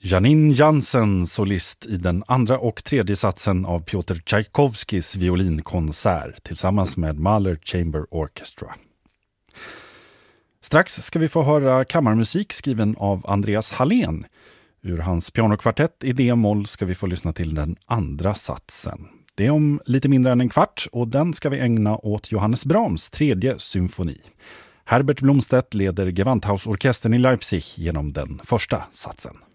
Janine Jansen, solist i den andra och tredje satsen av Piotr Tchaikovskys violinkonsert tillsammans med Mahler Chamber Orchestra. Strax ska vi få höra kammarmusik skriven av Andreas Hallén. Ur hans pianokvartett i D-moll ska vi få lyssna till den andra satsen. Det är om lite mindre än en kvart och den ska vi ägna åt Johannes Brahms tredje symfoni. Herbert Blomstedt leder Gewandhausorkestern i Leipzig genom den första satsen.